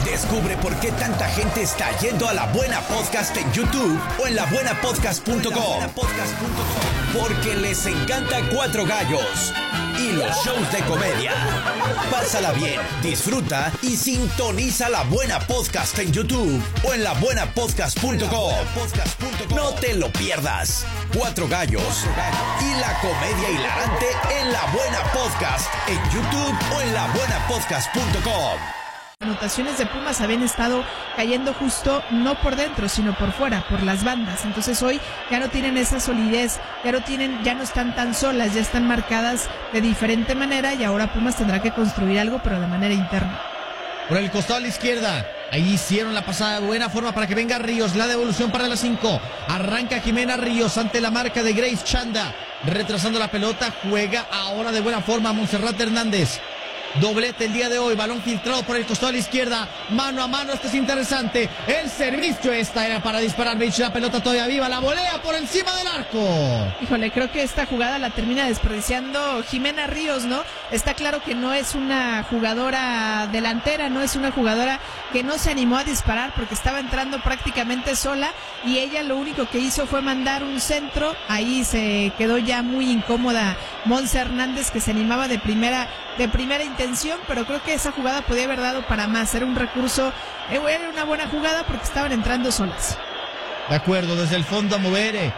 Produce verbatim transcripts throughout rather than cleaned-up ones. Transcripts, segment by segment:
Descubre por qué tanta gente está yendo a La Buena Podcast en YouTube o en la buena podcast punto com. Porque les encanta Cuatro Gallos y los shows de comedia. Pásala bien, disfruta y sintoniza La Buena Podcast en YouTube o en la buena podcast punto com. No te lo pierdas. Cuatro Gallos y la comedia hilarante en La Buena Podcast en YouTube o en la buena podcast punto com. Anotaciones de Pumas habían estado cayendo justo no por dentro, sino por fuera, por las bandas. Entonces hoy ya no tienen esa solidez, ya no tienen, ya no están tan solas, ya están marcadas de diferente manera y ahora Pumas tendrá que construir algo, pero de manera interna. Por el costado a la izquierda, ahí hicieron la pasada de buena forma para que venga Ríos, la devolución para las cinco. Arranca Jimena Ríos ante la marca de Grace Chanda, retrasando la pelota, juega ahora de buena forma Montserrat Hernández. Doblete el día de hoy, balón filtrado por el costado a la izquierda, mano a mano, esto es interesante, el servicio, esta era para disparar, Beach, la pelota todavía viva, la volea por encima del arco. Híjole, creo que esta jugada la termina desperdiciando Jimena Ríos, ¿no? Está claro que no es una jugadora delantera, no es una jugadora que no se animó a disparar porque estaba entrando prácticamente sola y ella lo único que hizo fue mandar un centro, ahí se quedó ya muy incómoda Monse Hernández, que se animaba de primera de primera intención, pero creo que esa jugada podía haber dado para más, era un recurso, era una buena jugada porque estaban entrando solas. De acuerdo, desde el fondo a mover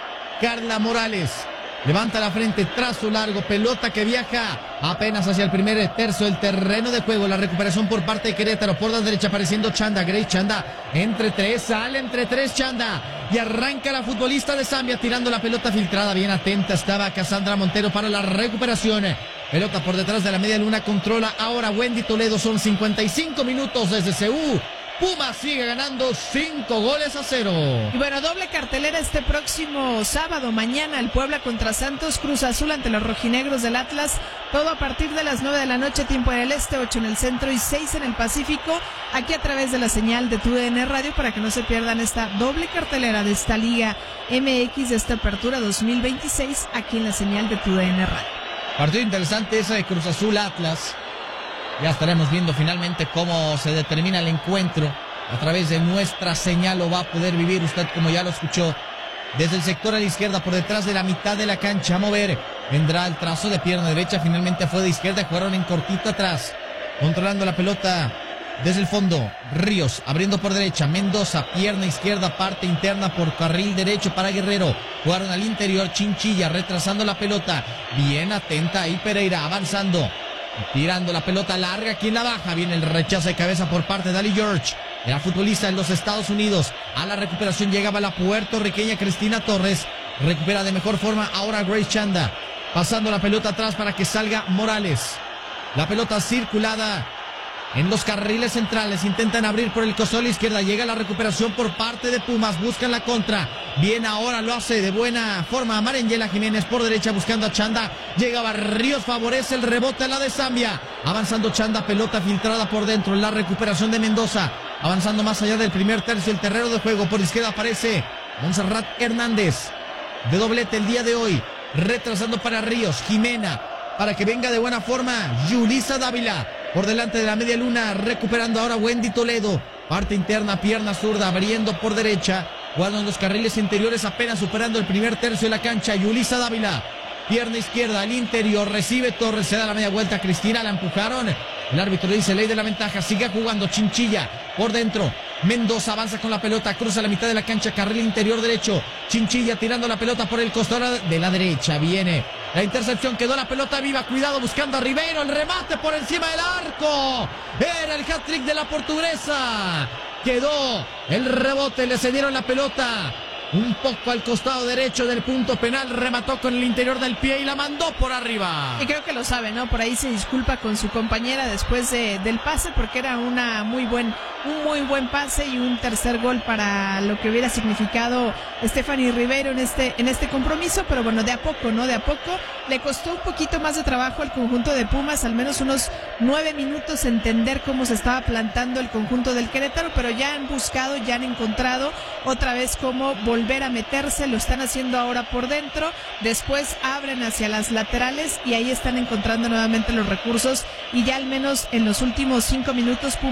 Carla Morales, levanta la frente, trazo largo, pelota que viaja apenas hacia el primer tercio del terreno de juego, la recuperación por parte de Querétaro, por la derecha apareciendo Chanda, Grace Chanda, entre tres, sale entre tres Chanda, y arranca la futbolista de Zambia tirando la pelota filtrada, bien atenta estaba Cassandra Montero para la recuperación, pelota por detrás de la media luna, controla ahora Wendy Toledo, son cincuenta y cinco minutos desde C U. Pumas sigue ganando cinco goles a cero. Y bueno, doble cartelera este próximo sábado, mañana el Puebla contra Santos, Cruz Azul ante los rojinegros del Atlas, todo a partir de las nueve de la noche, tiempo en el este, ocho en el centro y seis en el Pacífico, aquí a través de la señal de Tu D N Radio, para que no se pierdan esta doble cartelera de esta Liga M X, de esta apertura dos mil veintiséis, aquí en la señal de Tu D N Radio. Partido interesante ese de Cruz Azul Atlas. Ya estaremos viendo finalmente cómo se determina el encuentro a través de nuestra señal. Lo va a poder vivir usted, como ya lo escuchó, desde el sector a la izquierda, por detrás de la mitad de la cancha. A mover, vendrá el trazo de pierna derecha, finalmente fue de izquierda, jugaron en cortito atrás, controlando la pelota desde el fondo. Ríos, abriendo por derecha, Mendoza, pierna izquierda, parte interna por carril derecho para Guerrero, jugaron al interior, Chinchilla, retrasando la pelota, bien atenta ahí Pereira, avanzando, tirando la pelota larga, quien la baja, viene el rechazo de cabeza por parte de Ali George, la futbolista en los Estados Unidos. A la recuperación llegaba la puertorriqueña Cristina Torres, recupera de mejor forma ahora Grace Chanda, pasando la pelota atrás para que salga Morales, la pelota circulada en los carriles centrales, intentan abrir por el costado a la izquierda, llega la recuperación por parte de Pumas, buscan la contra, bien ahora lo hace de buena forma Marangela Jiménez por derecha buscando a Chanda, llegaba Ríos, favorece el rebote a la de Zambia, avanzando Chanda, pelota filtrada por dentro, la recuperación de Mendoza, avanzando más allá del primer tercio el terreno de juego, por izquierda aparece Montserrat Hernández, de doblete el día de hoy, retrasando para Ríos, Jimena, para que venga de buena forma Yulisa Dávila, por delante de la media luna, recuperando ahora Wendy Toledo, parte interna, pierna zurda, abriendo por derecha, jugando en los carriles interiores, apenas superando el primer tercio de la cancha, Yulisa Dávila, pierna izquierda al interior, recibe Torres, se da la media vuelta, Cristina, la empujaron, el árbitro dice ley de la ventaja, sigue jugando Chinchilla, por dentro, Mendoza avanza con la pelota, cruza la mitad de la cancha, carril interior derecho, Chinchilla tirando la pelota por el costado de la derecha, viene la intercepción, quedó la pelota viva, cuidado buscando a Ribeiro, el remate por encima del arco, era el hat-trick de la portuguesa, quedó el rebote, le cedieron la pelota un poco al costado derecho del punto penal, remató con el interior del pie y la mandó por arriba. Y creo que lo sabe, ¿no? Por ahí se disculpa con su compañera después de, del pase, porque era una muy buen, un muy buen pase y un tercer gol para lo que hubiera significado Stephanie Ribeiro en este, en este compromiso, pero bueno, de a poco, ¿no? De a poco le costó un poquito más de trabajo al conjunto de Pumas, al menos unos nueve minutos entender cómo se estaba plantando el conjunto del Querétaro, pero ya han buscado, ya han encontrado otra vez cómo volver a meterse, lo están haciendo ahora por dentro, después abren hacia las laterales y ahí están encontrando nuevamente los recursos y ya al menos en los últimos cinco minutos